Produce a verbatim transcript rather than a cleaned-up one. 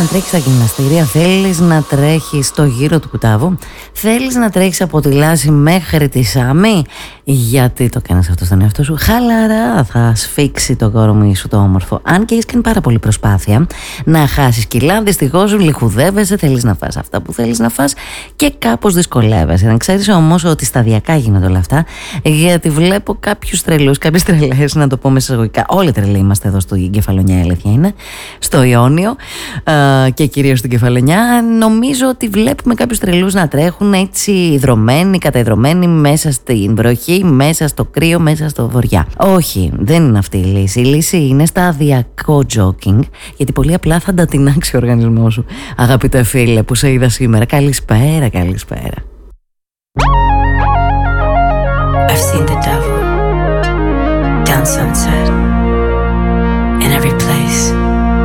Να τρέχεις στα γυμναστήρια, θέλεις να τρέχεις στο γύρο του Κουτάβου, θέλεις να τρέχεις από τη Λάση μέχρι τη Σάμι. Γιατί το κάνεις αυτό στον εαυτό σου? Χαλαρά, θα σφίξει το κορμί σου το όμορφο. Αν και έχεις κάνει πάρα πολύ προσπάθεια να χάσεις κιλά, δυστυχώς σου λιχουδεύεσαι, θέλεις να φας αυτά που θέλεις να φας και κάπως δυσκολεύεσαι. Να ξέρεις όμως ότι σταδιακά γίνονται όλα αυτά, γιατί βλέπω κάποιους τρελούς, κάποιες τρελές, να το πω μέσα εισαγωγικά. Όλοι τρελοί είμαστε εδώ στο Κεφαλονιά, η αλήθεια είναι, στο Ιόνιο και κυρίως στην Κεφαλονιά. Νομίζω ότι βλέπουμε κάποιους τρελούς να τρέχουν έτσι ιδρωμένοι, καταϊδρωμένοι μέσα στην βροχή, μέσα στο κρύο, μέσα στο βοριά. Όχι, δεν είναι αυτή η λύση. Η λύση είναι σταδιακό jogging, γιατί πολύ απλά θα αντατινάξει ο οργανισμός σου. Αγαπητέ φίλε που σε είδα σήμερα, καλησπέρα, καλησπέρα. I've seen the devil down sunset in every place.